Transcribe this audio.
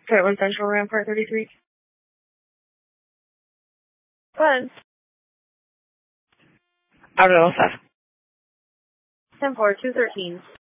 Portland Central, Rampart 33. What? Out of 05. 10-4, 213.